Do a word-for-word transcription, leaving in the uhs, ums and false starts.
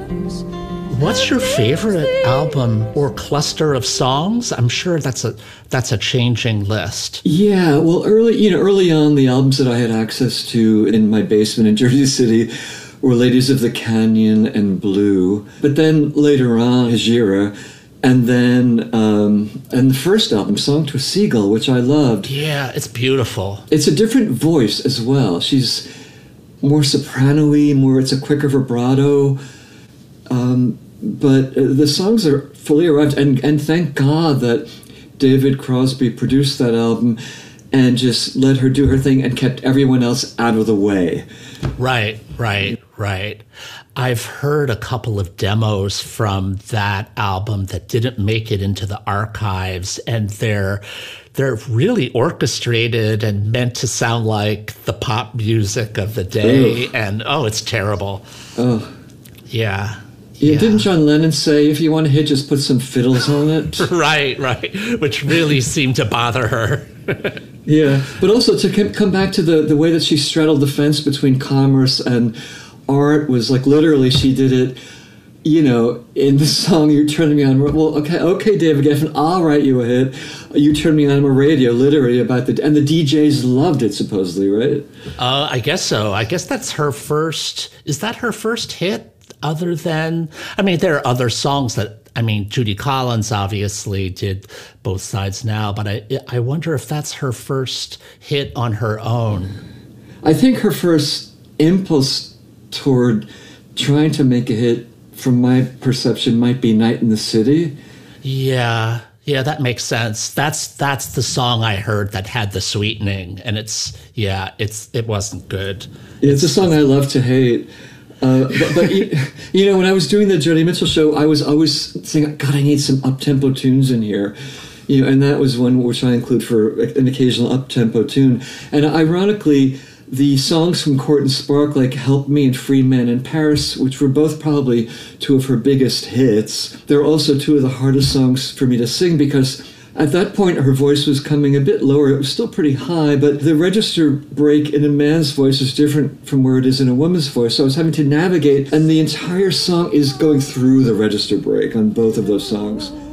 What's your favorite album or cluster of songs? I'm sure that's a that's a changing list. Yeah, well, early you know, early on, the albums that I had access to in my basement in Jersey City were Ladies of the Canyon and Blue. But then later on, Hejira, and then um, and the first album, Song to a Seagull, which I loved. Yeah, it's beautiful. It's a different voice as well. She's more soprano-y, more. It's a quicker vibrato. Um, But uh, the songs are fully arrived, and, and thank God that David Crosby produced that album and just let her do her thing and kept everyone else out of the way. Right, right, right. I've heard a couple of demos from that album that didn't make it into the archives, and they're they're really orchestrated and meant to sound like the pop music of the day. Ugh. And oh, it's terrible. Oh, yeah. Yeah, Yeah. didn't John Lennon say, if you want to hit, just put some fiddles on it? Right, right, which really seemed to bother her. Yeah, but also to come back to the, the way that she straddled the fence between commerce and art was like literally she did it, you know, in the song, You're Turning Me On. Well, okay, okay, David Geffen, I'll write you a hit. You Turn Me On a radio, literally, about the... And the D Js loved it, supposedly, right? Uh, I guess so. I guess that's her first... Is that her first hit? Other than, I mean, there are other songs that, I mean, Judy Collins obviously did Both Sides Now, but I I wonder if that's her first hit on her own. I think her first impulse toward trying to make a hit, from my perception, might be Night in the City. Yeah, yeah, that makes sense. That's that's the song I heard that had the sweetening, and it's, yeah, it's it wasn't good. Yeah, it's a song I love to hate. Uh, but, but you, you know, when I was doing the Joni Mitchell show, I was always saying, God, I need some up-tempo tunes in here. You know, and that was one which I include for an occasional up-tempo tune. And ironically, the songs from Court and Spark, like Help Me and Free Man in Paris, which were both probably two of her biggest hits, they're also two of the hardest songs for me to sing because at that point, her voice was coming a bit lower. It was still pretty high, but the register break in a man's voice is different from where it is in a woman's voice. So I was having to navigate, and the entire song is going through the register break on both of those songs.